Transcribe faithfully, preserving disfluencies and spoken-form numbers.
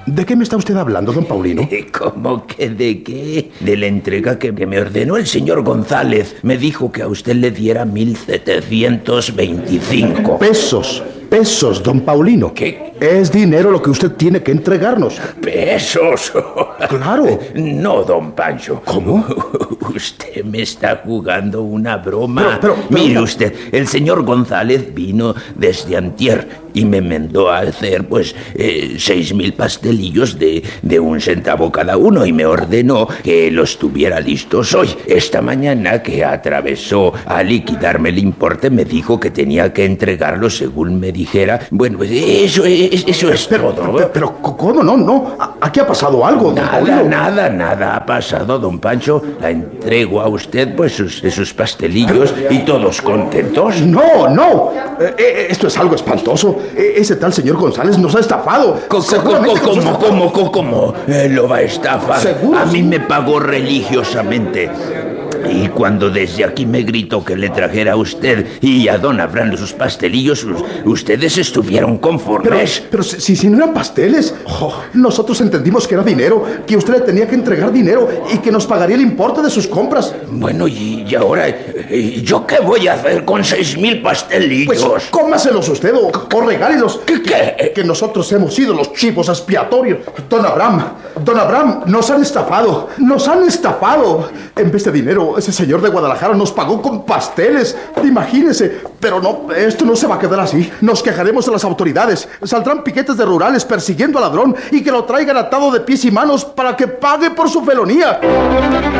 ¿De qué me está usted hablando, don Paulino? ¿Cómo que de qué? De la entrega que me ordenó el señor González. Me dijo que a usted le diera mil setecientos veinticinco. Pesos, pesos, don Paulino. ¿Qué? Es dinero lo que usted tiene que entregarnos. ¿Pesos? Claro. No, don Pancho. ¿Cómo? Usted me está jugando una broma. Pero, pero, pero, Mire no. usted, el señor González vino desde antier y me mandó a hacer, pues, eh, seis mil pastelillos de, de un centavo cada uno y me ordenó que los tuviera listos hoy. Esta mañana que atravesó a liquidarme el importe me dijo que tenía que entregarlos según me dijera. Bueno, pues eso es, eso es Pero, todo. pero, pero, ¿cómo no? No. Aquí ha pasado algo, don Nada, Paulino. nada, nada ha pasado, don Pancho. La entrego a usted, pues, sus, sus pastelillos y todos contentos. No, no. Eh, eh, esto es algo espantoso. Eh, ese tal señor González nos ha estafado. Co- co- Seguramente co- nos ha ¿Cómo, estafado. cómo, cómo, cómo? Eh, lo va a estafar. Seguro, A mí sí. me pagó religiosamente. Y cuando desde aquí me gritó que le trajera a usted y a don Abraham sus pastelillos, us- ustedes estuvieron Pero, conformes. pero si, si- si no eran pasteles, oh, nosotros entendimos que era dinero, que usted le tenía que entregar dinero y que nos pagaría el importe de sus compras. Bueno, y, y ahora, eh, ¿yo qué voy a hacer con seis mil pastelillos? Pues cómaselos usted o, o regálelos. ¿Qué, qué? Que nosotros hemos sido los chivos expiatorios. Don Abraham, don Abraham, nos han estafado, nos han estafado. En vez de dinero, ese señor de Guadalajara nos pagó con pasteles. Imagínese. Pero no, esto no se va a quedar así. Nos quejaremos de las autoridades. Saldrán piquetes de rurales persiguiendo al ladrón y que lo traigan atado de pies y manos para que pague por su felonía.